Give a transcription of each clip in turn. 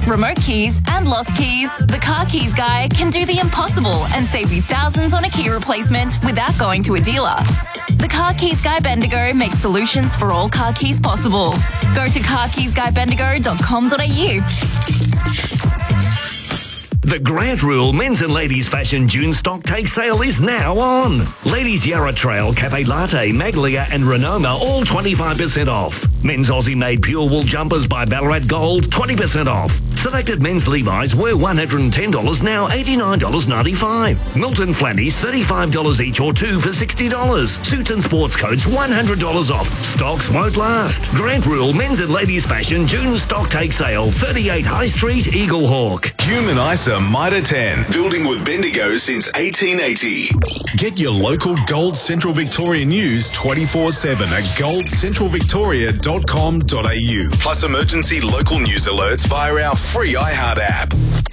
remote keys and lost keys, the Car Keys guy can do the impossible and save you thousands on a key replacement without going to a dealer. The Car Keys guy Bendigo makes solutions for all car keys possible. Go to carkeysguybendigo.com.au. The Grant Rule Men's and Ladies Fashion June stock take sale is now on. Ladies Yarra Trail, Cafe Latte, Maglia and Renoma all 25% off. Men's Aussie-made pure wool jumpers by Ballarat Gold 20% off. Selected men's Levi's were $110, now $89.95. Milton Flannies $35 each or two for $60. Suits and sports coats $100 off. Stocks won't last. Grant Rule Men's and Ladies Fashion June stock take sale, 38 High Street, Eaglehawk. Human ISA Mitre 10, building with Bendigo since 1880. Get your local Gold Central Victoria news 24/7 at goldcentralvictoria.com.au. Plus emergency local news alerts via our free iHeart app.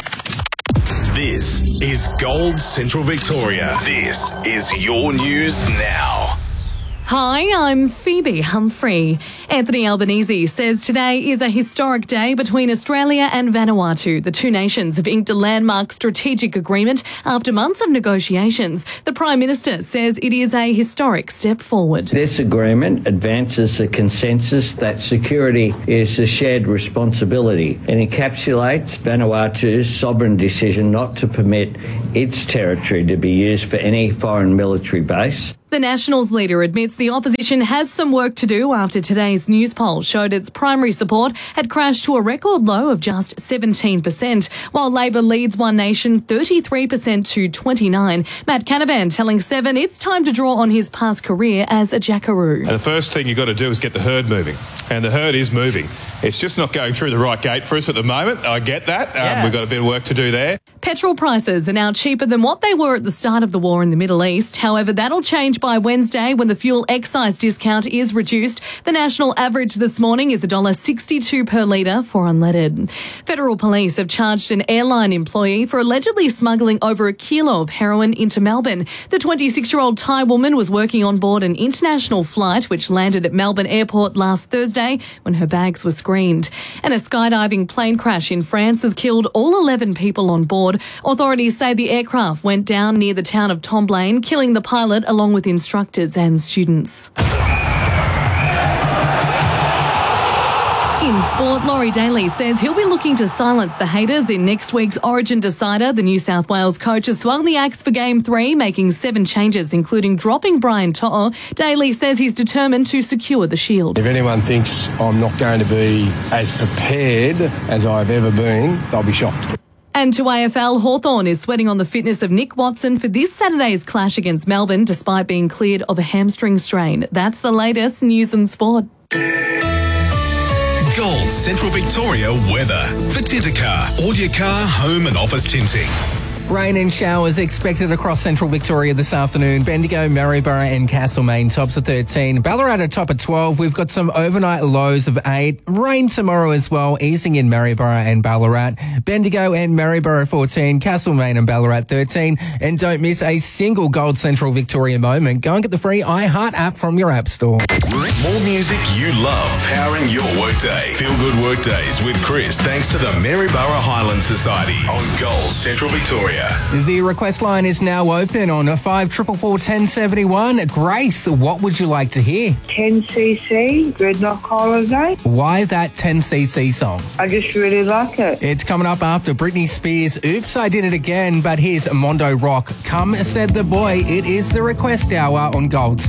This is Gold Central Victoria. This is your news now. Hi, I'm Phoebe Humphrey. Anthony Albanese says today is a historic day between Australia and Vanuatu. The two nations have inked a landmark strategic agreement after months of negotiations. The Prime Minister says it is a historic step forward. This agreement advances the consensus that security is a shared responsibility and encapsulates Vanuatu's sovereign decision not to permit its territory to be used for any foreign military base. The Nationals leader admits the opposition has some work to do after today's news poll showed its primary support had crashed to a record low of just 17%, while Labor leads One Nation 33% to 29%. Matt Canavan telling Seven it's time to draw on his past career as a jackaroo. And the first thing you've got to do is get the herd moving, and the herd is moving. It's just not going through the right gate for us at the moment. I get that. We've got a bit of work to do there. Petrol prices are now cheaper than what they were at the start of the war in the Middle East. However, that'll change by Wednesday when the fuel excise discount is reduced. The national average this morning is $1.62 per litre for unleaded. Federal police have charged an airline employee for allegedly smuggling over a kilo of heroin into Melbourne. The 26-year-old Thai woman was working on board an international flight which landed at Melbourne Airport last Thursday when her bags were screened. And a skydiving plane crash in France has killed all 11 people on board. Authorities say the aircraft went down near the town of Tomblaine, killing the pilot along with instructors and students. In sport, Laurie Daly says he'll be looking to silence the haters in next week's Origin decider. The New South Wales coach has swung the axe for Game 3, making 7 changes, including dropping Brian To'o. Daly says he's determined to secure the Shield. If anyone thinks I'm not going to be as prepared as I've ever been, they'll be shocked. And to AFL, Hawthorn is sweating on the fitness of Nick Watson for this Saturday's clash against Melbourne, despite being cleared of a hamstring strain. That's the latest news and sport. Gold Central Victoria weather. For Tintercar, all your car, home and office tinting. Rain and showers expected across central Victoria this afternoon. Bendigo, Maryborough and Castlemaine tops of 13. Ballarat at top of 12. We've got some overnight lows of 8. Rain tomorrow as well, easing in Maryborough and Ballarat. Bendigo and Maryborough 14. Castlemaine and Ballarat 13. And don't miss a single Gold Central Victoria moment. Go and get the free iHeart app from your app store. More music you love, powering your workday. Feel good workdays with Chris, thanks to the Maryborough Highland Society on Gold Central Victoria. The request line is now open on 5444 1071. Grace, what would you like to hear? 10cc, Dreadnought Holiday. Why that 10cc song? I just really like it. It's coming up after Britney Spears' Oops, I Did It Again, but here's Mondo Rock. Come, said the boy. It is the request hour on Gold.